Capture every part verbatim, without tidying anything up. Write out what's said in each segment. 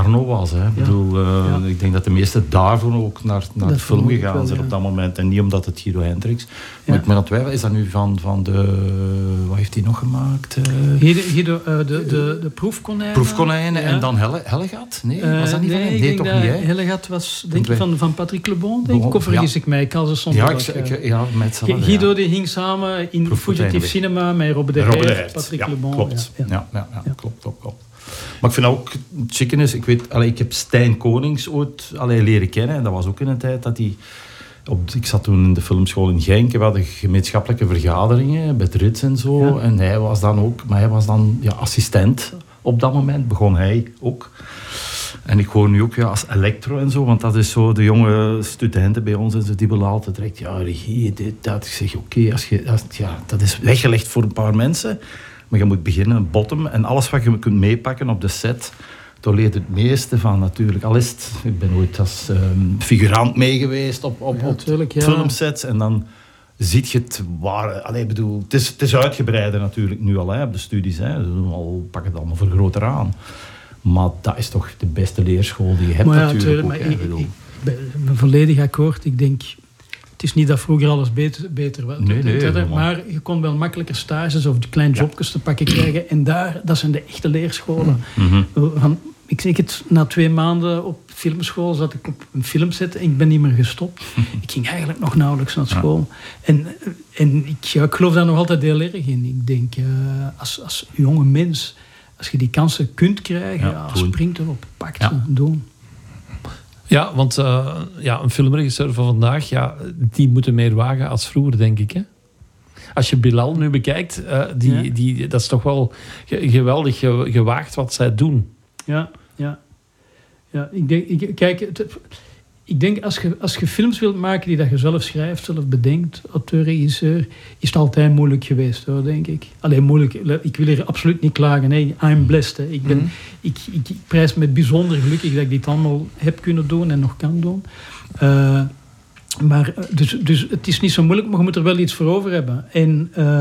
porno was. Hè. Ik, Ja. bedoel, uh, ja. ik denk dat de meesten daarvoor ook naar, naar de film gegaan wel, zijn ja. op dat moment. En niet omdat het Guido Hendricks. Maar Ja. ik ben aan het twijfelen, is dat nu van, van de... Wat heeft hij nog gemaakt? Uh, Guido, Guido, uh, de, de, de proefkonijnen. Proefkonijnen ja. en dan Helle, Hellegat? Nee, Uh, was dat niet nee, van hem? ik Nee, denk toch dat niet, hè? Hellegat was denk ik van, van Patrick Lebon, denk ik. Of Ja. vergis ik mij? Ik had ze soms Ja, wel, ik, uh, ik, ja, met z'n allen, Guido ja. die hing samen in Proefkonijnen. Fugitive Cinema met Robert de Robert de Heert, Heert, Patrick ja, Lebon. klopt. Ja, Ja, ja. ja, ja, Ja. klopt, klopt, klopt. Maar ik vind ook het chicken is, ik weet, allee, ik heb Stijn Konings ooit allee, leren kennen. En dat was ook in een tijd dat hij... Op, ik zat toen in de filmschool in Genk. We hadden gemeenschappelijke vergaderingen bij het Rits en zo. Ja. En hij was dan ook... Maar hij was dan ja, assistent. Op dat moment begon hij ook. En ik hoor nu ook ja, als electro en zo. Want dat is zo... De jonge studenten bij ons en zo, die willen altijd direct... Ja, regie, dit, dat. Ik zeg, oké, okay, als je, als, ja, dat is weggelegd voor een paar mensen. Maar je moet beginnen, bottom. En alles wat je kunt meepakken op de set... Daar leert het meeste van natuurlijk. Al is het, ik ben ooit als um, figurant mee geweest op, op, Ja, op tuurlijk, ja. filmsets. En dan zie je het waar... Allee, bedoel, het, is, het is uitgebreider natuurlijk nu al, hè, op de studies. Hè. Al pak het allemaal voor groter aan. Maar dat is toch de beste leerschool die je hebt maar ja, natuurlijk. tuurlijk, Ook, maar hè, ik, bedoel. ik, ik ben volledig akkoord. Ik denk... Het is niet dat vroeger alles beter, beter was. Nee, nee, maar, helemaal. maar je kon wel makkelijker stages of kleine jobjes ja. te pakken krijgen. En daar, dat zijn de echte leerscholen. Mm-hmm. Van, ik zeg het, na twee maanden op filmschool zat ik op een filmset en ik ben niet meer gestopt. Ik ging eigenlijk nog nauwelijks naar school. Ja. En, en ik, ja, ik geloof daar nog altijd heel erg in. Ik denk, uh, als, als jonge mens, als je die kansen kunt krijgen, ja, ja, spring erop, pak ze, ja. doen. Ja, want uh, ja, een filmregisseur van vandaag, ja, die moeten meer wagen als vroeger, denk ik. Hè? Als je Bilal nu bekijkt, uh, die, ja. die, dat is toch wel geweldig gewaagd wat zij doen. Ja, ja. ja ik denk, ik, kijk, het, ik denk als je, als je films wilt maken die dat je zelf schrijft, zelf bedenkt, auteur, regisseur, is het altijd moeilijk geweest, hoor, denk ik. Alleen moeilijk, ik wil hier absoluut niet klagen. Hè. I'm blessed. Hè. Ik, ben, mm-hmm. ik, ik, ik prijs me bijzonder gelukkig dat ik dit allemaal heb kunnen doen en nog kan doen. Uh, maar, dus, dus het is niet zo moeilijk, maar je moet er wel iets voor over hebben. En uh,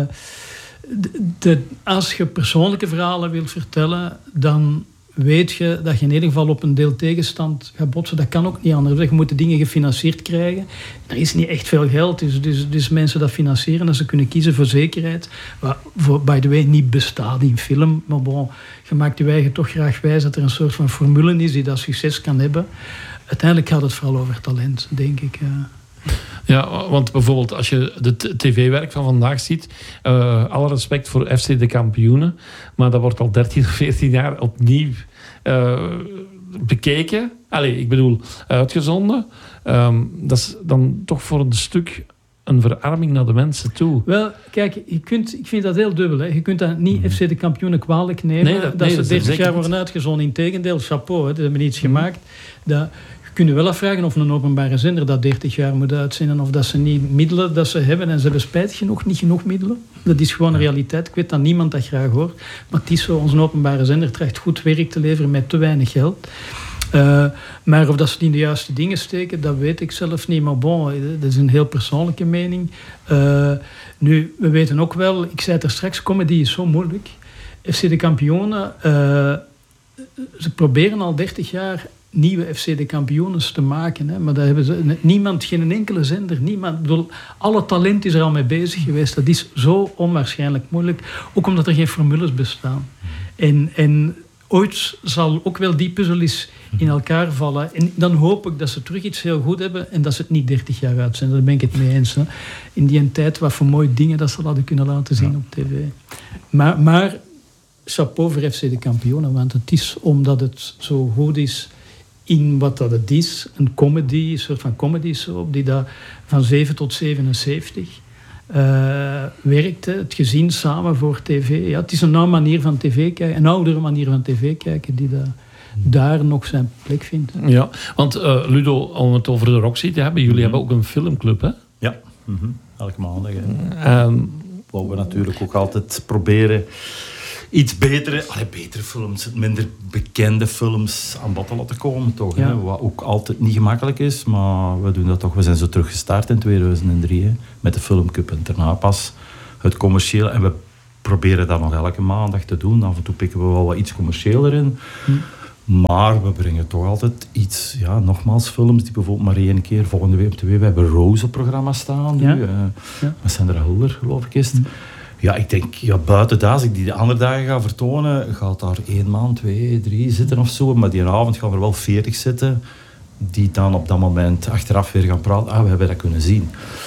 de, de, als je persoonlijke verhalen wilt vertellen, dan weet je dat je in ieder geval op een deel tegenstand gaat botsen. Dat kan ook niet anders. Je moet de dingen gefinancierd krijgen. Er is niet echt veel geld, dus, dus, dus mensen dat financieren en ze kunnen kiezen voor zekerheid. Wat, voor, by the way, niet bestaat in film. Maar bon, je maakt je eigen toch graag wijs dat er een soort van formule is die dat succes kan hebben. Uiteindelijk gaat het vooral over talent, denk ik. Ja. Ja, want bijvoorbeeld als je de tv-werk van vandaag ziet, uh, alle respect voor F C de Kampioenen, maar dat wordt al dertien of veertien jaar opnieuw uh, bekeken. Allee, ik bedoel, uitgezonden. Um, dat is dan toch voor een stuk een verarming naar de mensen toe. Wel, kijk, je kunt, ik vind dat heel dubbel. Hè. Je kunt dat niet mm. F C de Kampioenen kwalijk nemen. Nee, dat, dat nee, ze dertig jaar worden uitgezonden. Integendeel, chapeau, hè. Ze hebben iets mm. gemaakt. Dat, je kunt wel afvragen of een openbare zender dat dertig jaar moet uitzenden of dat ze niet middelen dat ze hebben en ze hebben spijt genoeg niet genoeg middelen. Dat is gewoon een realiteit. Ik weet dat niemand dat graag hoort. Maar het is zo, onze openbare zender krijgt goed werk te leveren met te weinig geld. Uh, maar of dat ze die in de juiste dingen steken, dat weet ik zelf niet. Maar bon, dat is een heel persoonlijke mening. Uh, nu, we weten ook wel, ik zei het er straks, comedy is zo moeilijk. F C de Kampioenen, uh, ze proberen al dertig jaar nieuwe F C de Kampioenen te maken. Hè. Maar daar hebben ze niemand, geen enkele zender, niemand. Bedoel, alle talent is er al mee bezig geweest. Dat is zo onwaarschijnlijk moeilijk. Ook omdat er geen formules bestaan. En, en ooit zal ook wel die puzzel eens in elkaar vallen. En dan hoop ik dat ze terug iets heel goed hebben en dat ze het niet dertig jaar uitzenden. Daar ben ik het mee eens. Hè. In die tijd, wat voor mooie dingen dat ze hadden kunnen laten zien ja. op tv. Maar, maar chapeau voor F C de Kampioenen, want het is omdat het zo goed is in wat dat het is. Een comedy, een soort van comedy soap, die dat van zeven tot zevenenzeventig uh, werkte. Het gezien samen voor tv. Ja, het is een oude manier van tv kijken, een oudere manier van tv kijken die dat daar nog zijn plek vindt. Ja, want uh, Ludo, om het over de Roxy te hebben, jullie mm-hmm. hebben ook een filmclub, hè? Ja, mm-hmm. elke maandag. Um, Waar we natuurlijk ook altijd proberen iets betere, allee, betere films, minder bekende films aan bod te laten komen, toch? Ja. Hè? Wat ook altijd niet gemakkelijk is, maar we doen dat toch. We zijn zo teruggestart in tweeduizend drie hè, met de Filmcup en daarna pas het commerciële. En we proberen dat nog elke maandag te doen. Af en toe pikken we wel wat iets commerciëler in. Hm. Maar we brengen toch altijd iets, ja, nogmaals films die bijvoorbeeld maar één keer, volgende week op de week, we hebben Rose op programma staan nu, Ja. uh, Ja. met Sandra Hulder, geloof ik is het. Mm. Ja, ik denk, ja, buiten dat, als ik die de andere dagen ga vertonen, gaat daar één maand, twee, drie zitten of zo, maar die avond gaan er wel veertig zitten, die dan op dat moment achteraf weer gaan praten, ah, we hebben dat kunnen zien.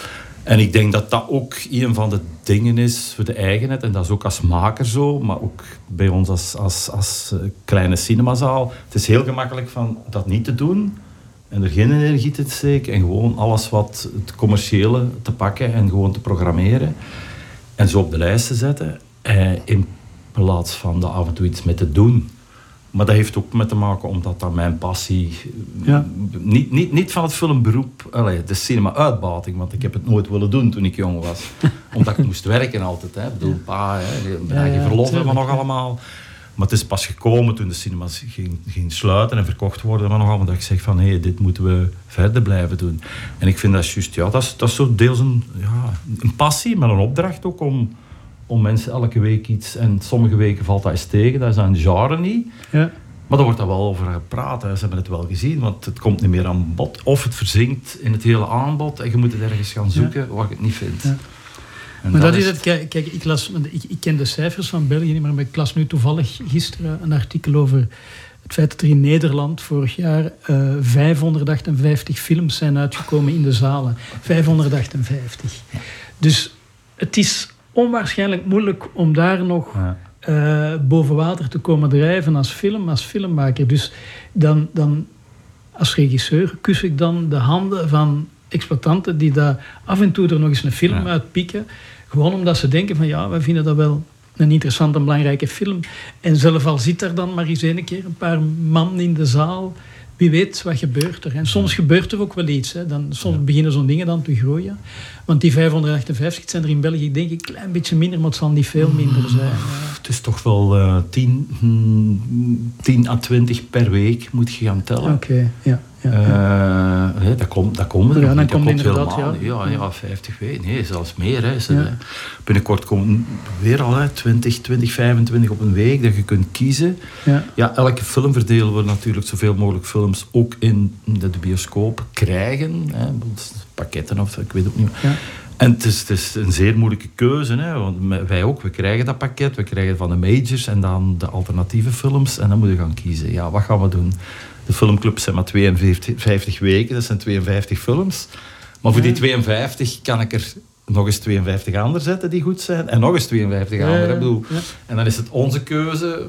En ik denk dat dat ook een van de dingen is voor de eigenheid. En dat is ook als maker zo, maar ook bij ons als, als, als uh, kleine cinemazaal. Het is heel gemakkelijk van dat niet te doen en er geen energie te steken en gewoon alles wat het commerciële te pakken en gewoon te programmeren en zo op de lijst te zetten. Eh, in plaats van daar af en toe iets mee te doen. Maar dat heeft ook met te maken omdat dat mijn passie... Ja. Niet, niet, niet van het filmberoep, allee, de cinema-uitbating, want ik heb het nooit willen doen toen ik jong was. Omdat ik moest werken altijd. Hè. Ik bedoel, pa, hè, Ja, ja, je verlof hebben we nog tuurlijk, allemaal. Maar het is pas gekomen toen de cinemas gingen ging sluiten en verkocht worden. Maar nog allemaal dat ik zeg van, hé, hey, dit moeten we verder blijven doen. En ik vind dat juist, ja, dat is, dat is zo deels een, ja, een passie, maar een opdracht ook om... om mensen elke week iets... En sommige weken valt dat eens tegen, dat is aan het genre niet. Ja. Maar daar wordt daar wel over gepraat. Hè. Ze hebben het wel gezien, want het komt niet meer aan bod. Of het verzinkt in het hele aanbod en je moet het ergens gaan zoeken Ja. waar je het niet vindt. Ja. En Maar dat, dat is het. Kijk, kijk, ik, las, ik, ik ken de cijfers van België niet, maar ik las nu toevallig gisteren een artikel over het feit dat er in Nederland vorig jaar uh, vijfhonderdachtenvijftig films zijn uitgekomen in de zalen. vijfhonderdachtenvijftig. Dus het is onwaarschijnlijk moeilijk om daar nog Ja. uh, boven water te komen drijven als film, als filmmaker. Dus dan, dan als regisseur kus ik dan de handen van exploitanten die daar af en toe er nog eens een film Ja. uit pikken. Gewoon omdat ze denken van ja, wij vinden dat wel een interessante en belangrijke film. En zelf al zit er dan maar eens een keer een paar man in de zaal. Wie weet wat gebeurt er. En soms gebeurt er ook wel iets. Hè. Dan, soms Ja. beginnen zo'n dingen dan te groeien. Want die vijfhonderdachtenvijftig, het zijn er in België denk ik een klein beetje minder, maar het zal niet veel minder zijn. Ja. Het is toch wel uh, tien, hmm, tien à twintig per week moet je gaan tellen. Oké, okay, ja. ja, Uh, ja. nee, dat komt dat komen er Ja, nog dan niet. Dat komt klopt inderdaad, helemaal ja. niet. Ja, ja, vijftig weken. Nee, zelfs meer. Hè. Ze, Ja. hè. Binnenkort komen weer al hè, twintig, twintig, vijfentwintig op een week dat je kunt kiezen. Ja. Ja, elke film verdelen we natuurlijk zoveel mogelijk films ook in de bioscoop krijgen. Hè. Pakketten of ik weet ook niet. Ja. En het is, het is een zeer moeilijke keuze. Hè, want wij ook, we krijgen dat pakket. We krijgen van de majors en dan de alternatieve films. En dan moeten we gaan kiezen. Ja, wat gaan we doen? De filmclubs zijn maar tweeënvijftig weken. Dat zijn tweeënvijftig films. Maar voor die tweeënvijftig kan ik er nog eens tweeënvijftig anderen zetten die goed zijn. En nog eens tweeënvijftig Ja, anderen. ja, Ik bedoel, ja. En dan is het onze keuze.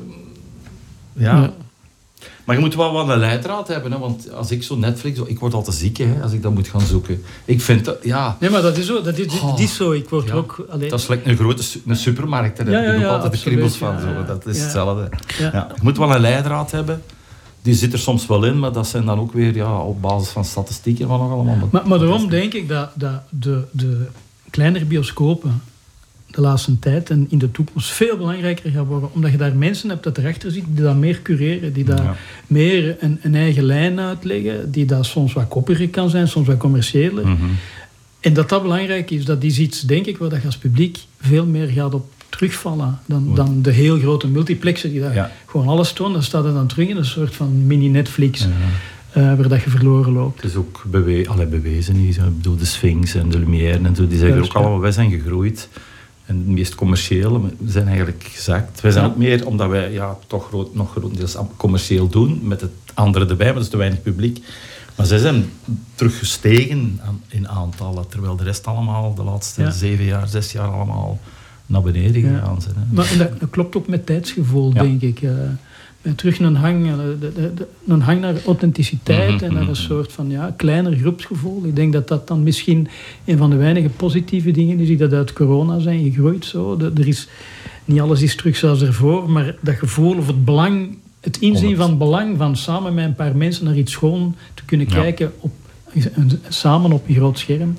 Ja. Ja. Maar je moet wel wat een leidraad hebben. Hè? Want als ik zo Netflix... Ik word altijd ziek hè, als ik dat moet gaan zoeken. Ik vind dat... Ja, Nee, maar dat is zo. Dat is, Oh. dat is zo. Ik word Ja. ook... Allee, dat is like een grote su- een supermarkt. Daar Ja, heb je ja, ook ja, altijd de absoluut, kriebels van. ja, Zo. ja. Dat is Ja. hetzelfde. Ja. Ja. Je moet wel een leidraad hebben. Die zit er soms wel in, maar dat zijn dan ook weer ja, op basis van statistieken van nog allemaal. Maar, maar daarom denk ik dat, dat de, de kleinere bioscopen de laatste tijd en in de toekomst veel belangrijker gaan worden. Omdat je daar mensen hebt dat erachter zitten die dat meer cureren, die daar Ja. meer een, een eigen lijn uitleggen, die dat soms wat koppiger kan zijn, soms wat commerciëler. Mhm. En dat dat belangrijk is, dat is iets, denk ik, waar dat je als publiek veel meer gaat op terugvallen dan, Ja. dan de heel grote multiplexen die daar Ja. gewoon alles tonen. Dan staat er dan terug in een soort van mini-Netflix, Ja. uh, waar dat je verloren loopt. Het is ook bewe- allee, bewezen. Niet. Ik bedoel, de Sphinx en de Lumière en zo, die zijn er Juist, ook ja. allemaal... Wij zijn gegroeid. En het meest commerciële, we zijn eigenlijk gezakt. Wij zijn Ja. ook meer, omdat wij ja, toch groot, nog grotendeels commercieel doen, met het andere erbij, maar dat is te weinig publiek. Maar zij zijn teruggestegen aan, in aantallen, terwijl de rest allemaal de laatste Ja. zeven jaar, zes jaar allemaal naar beneden Ja. gegaan zijn. Hè. Maar en dat, dat klopt ook met tijdsgevoel, Ja. denk ik. Uh, terug een hang, uh, de, de, de, een hang naar authenticiteit Mhm, en naar een mhm. soort van ja, kleiner groepsgevoel. Ik denk dat dat dan misschien een van de weinige positieve dingen is die dat uit corona zijn gegroeid. Zo. De, er is, niet alles is terug zoals ervoor, maar dat gevoel of het belang, het inzien honderd. van het belang van samen met een paar mensen naar iets schoon te kunnen Ja. kijken op, een- samen op een groot scherm.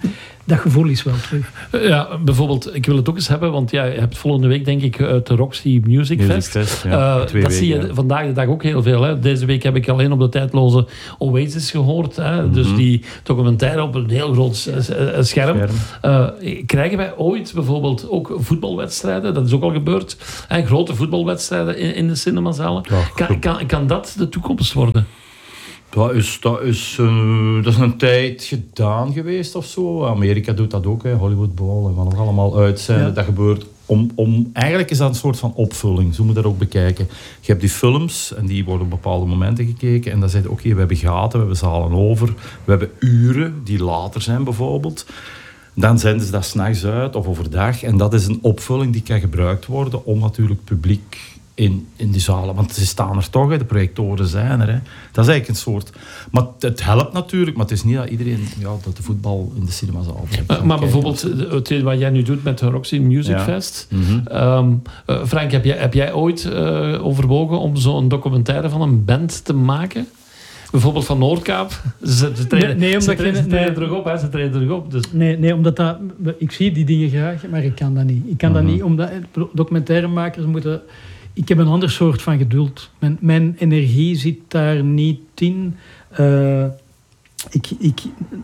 dat gevoel is wel terug. Ja, bijvoorbeeld, ik wil het ook eens hebben, want jij hebt volgende week denk ik het Roxy Music, Music Fest. Fest, ja, Uh, twee dat weken, zie je ja. vandaag de dag ook heel veel. Hè. Deze week heb ik alleen op de tijdloze Oasis gehoord. Hè. Mm-hmm. Dus die documentaire op een heel groot s- s- scherm. Scherm. Uh, krijgen wij ooit bijvoorbeeld ook voetbalwedstrijden? Dat is ook al gebeurd. Hè, grote voetbalwedstrijden in, in de cinemazalen. Ja, kan, kan, kan dat de toekomst worden? Dat is, dat, is, uh, dat is een tijd gedaan geweest of zo. Amerika doet dat ook, hè. Hollywood Bowl en wat nog allemaal uitzenden. Ja. Dat gebeurt om, om... Eigenlijk is dat een soort van opvulling, zo moet je dat ook bekijken. Je hebt die films en die worden op bepaalde momenten gekeken. En dan zeg je, oké, we hebben gaten, we hebben zalen over. We hebben uren die later zijn bijvoorbeeld. Dan zenden ze dat 's nachts uit of overdag. En dat is een opvulling die kan gebruikt worden om natuurlijk publiek in, in die zalen. Want ze staan er toch, hè. De projectoren zijn er. Hè. Dat is eigenlijk een soort... Maar het helpt natuurlijk, maar het is niet dat iedereen... Ja, dat de voetbal in de cinemazaal... Maar, maar bijvoorbeeld het wat jij nu doet met de Roxy Music Ja. Fest. Mm-hmm. Um, uh, Frank, heb jij, heb jij ooit uh, overwogen om zo'n documentaire van een band te maken? Bijvoorbeeld van Noordkaap. Ze, ze treden, Nee, nee, omdat ze ik- treden, ze treden nee. terug op. Hè, ze treden terug op. Dus. Nee, nee, omdat dat... Ik zie die dingen graag, maar ik kan dat niet. Ik kan Mhm. dat niet, omdat documentairemakers moeten... Ik heb een ander soort van geduld. Mijn, mijn energie zit daar niet in. Uh, ik, ik,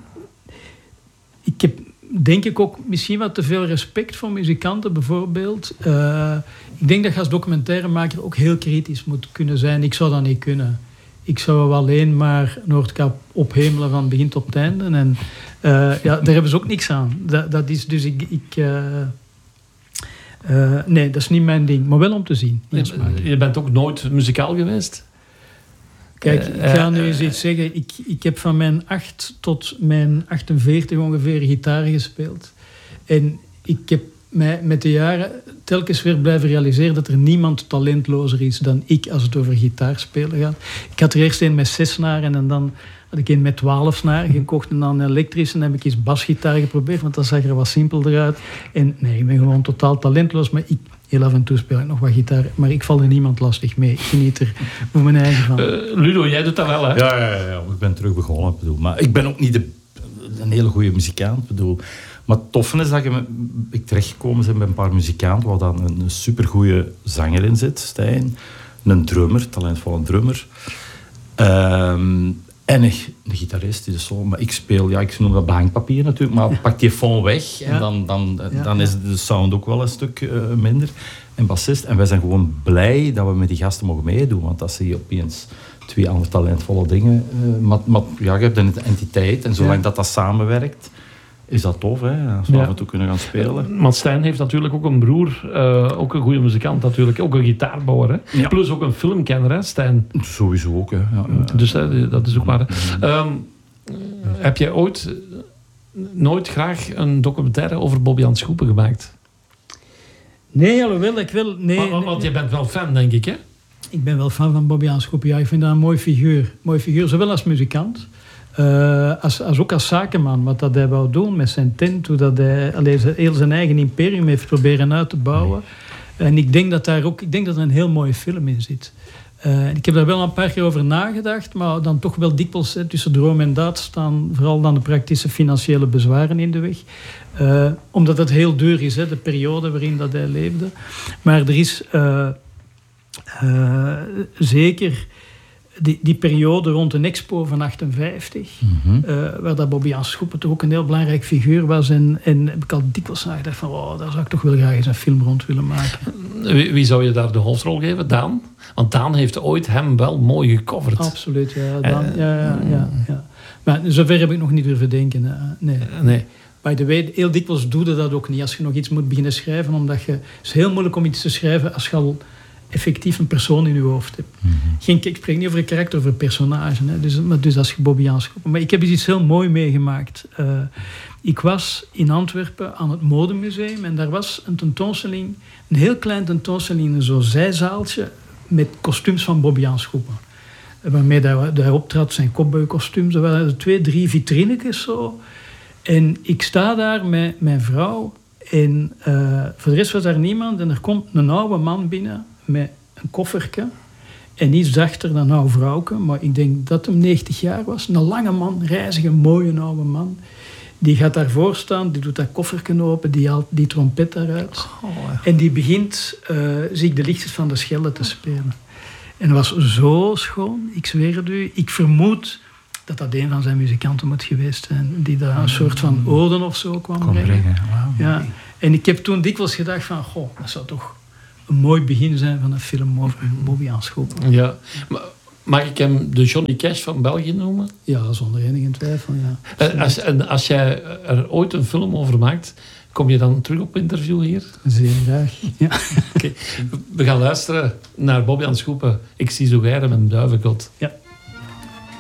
ik heb denk ik ook misschien wat te veel respect voor muzikanten bijvoorbeeld. Uh, ik denk dat je als documentairemaker ook heel kritisch moet kunnen zijn. Ik zou dat niet kunnen. Ik zou alleen maar Noordkaap ophemelen van begin tot het einde. En uh, ja, daar hebben ze ook niks aan. Dat, dat is dus ik... ik uh, Uh, nee, dat is niet mijn ding. Maar wel om te zien. Je, je bent ook nooit muzikaal geweest? Kijk, ik ga nu eens iets zeggen. Ik, ik heb van mijn acht tot mijn achtenveertig ongeveer gitaar gespeeld. En ik heb mij met de jaren telkens weer blijven realiseren dat er niemand talentlozer is dan ik als het over gitaarspelen gaat. Ik had er eerst een met zes snaren en dan had ik een met twaalf snaren gekocht en dan elektrisch. En dan heb ik eens basgitaar geprobeerd, want dat zag er wat simpelder uit. En nee, ik ben gewoon totaal talentloos, maar ik, heel af en toe speel ik nog wat gitaar. Maar ik val er niemand lastig mee. Ik geniet er voor mijn eigen van. Uh, Ludo, jij doet dat wel, hè? Ja, ja, ja, ja. Ik ben terug begonnen. Bedoel. Maar ik ben ook niet de, een hele goede muzikant. Bedoel. Maar het toffe is dat je, ik terechtgekomen ben bij een paar muzikanten waar dan een, een supergoeie zanger in zit, Stijn. Een drummer, talentvolle drummer. Um, en een, een gitarist die is zo, maar ik speel, ja, ik noem dat behangpapier natuurlijk, maar pak die phone weg Ja. en dan, dan, Ja, dan ja. is de sound ook wel een stuk uh, minder. En bassist. En wij zijn gewoon blij dat we met die gasten mogen meedoen, want dat zie je opeens twee andere talentvolle dingen. Uh, maar, maar ja, je hebt een entiteit en zolang Ja. dat dat samenwerkt, is dat tof, hè? Als we Ja. af en toe kunnen gaan spelen. Want Stijn heeft natuurlijk ook een broer, uh, ook een goede muzikant natuurlijk, ook een gitaarbouwer. Hè? Ja. Plus ook een filmkenner, hè, Stijn. Sowieso ook, hè. Ja, ja. Dus hè, dat is ook waar. Hè. Um, heb jij ooit uh, nooit graag een documentaire over Bobbejaan Schoepen gemaakt? Nee, alhoewel, ik wil... Nee, want, want, want je bent wel fan, denk ik, hè? Ik ben wel fan van Bobbejaan Schoepen. Ja, ik vind dat een mooi figuur. Mooi figuur, zowel als muzikant, uh, als, als ook als zakenman. Wat dat hij wou doen met zijn tent, hoe dat hij allee, heel zijn eigen imperium heeft proberen uit te bouwen. Nee. En ik denk dat daar ook, ik denk dat er een heel mooie film in zit. Uh, ik heb daar wel een paar keer over nagedacht, maar dan toch wel dikwijls hè, tussen droom en daad staan vooral dan de praktische financiële bezwaren in de weg. Uh, omdat het heel duur is, hè, de periode waarin dat hij leefde. Maar er is uh, uh, zeker die, die periode rond een expo van achtenvijftig, Mm-hmm. uh, waar dat Bobbejaan Schoepen toch ook een heel belangrijk figuur was. En, en heb ik al dikwijls nagedacht van, oh, daar zou ik toch wel graag eens een film rond willen maken. Wie, wie zou je daar de hoofdrol geven? Daan? Want Daan heeft ooit hem wel mooi gecoverd. Absoluut, ja. Dan, Uh, ja, ja, ja, ja. Maar zover heb ik nog niet durven denken. Uh, nee. Uh, nee. By the way, heel dikwijls doe je dat ook niet als je nog iets moet beginnen schrijven. Omdat je, het is heel moeilijk om iets te schrijven als je al effectief een persoon in je hoofd hebt. Mm-hmm. Geen, ik spreek niet over een karakter, over een personage. Hè. Dus, maar dus als je Bobbejaan Schoepen. Maar ik heb eens iets heel mooi meegemaakt. Uh, ik was in Antwerpen aan het Modemuseum en daar was een tentoonstelling, een heel klein tentoonstelling in zo'n zijzaaltje met kostuums van Bobbejaan Schoepen. Waarmee hij, hij optrad, zijn cowboykostuums. Er waren twee, drie vitrinetjes zo. En ik sta daar met mijn vrouw en uh, voor de rest was daar niemand. En er komt een oude man binnen met een koffertje. En iets zachter dan een oude vrouwke, maar ik denk dat hem negentig jaar was. Een lange man, rijzige, mooie oude man. Die gaat daarvoor staan, die doet dat kofferken open, die haalt die trompet daaruit. Oh, en die begint, uh, zie ik de lichtjes van de Schelde te spelen. En dat was zo schoon, ik zweer het u. Ik vermoed dat dat een van zijn muzikanten moet geweest zijn, die daar een soort van ode of zo kwam Kom brengen. brengen. Wow. Ja. En ik heb toen dikwijls gedacht van, goh, dat zou toch een mooi begin zijn van een film over Bobby Aanschopen. Ja, maar mag ik hem de Johnny Cash van België noemen? Ja, zonder enige twijfel, ja. En als, en als jij er ooit een film over maakt, kom je dan terug op interview hier? Zeer graag. Ja. Okay. We gaan luisteren naar Bobby Aanschopen. Ik zie zo geiren met duivenkot. Ja.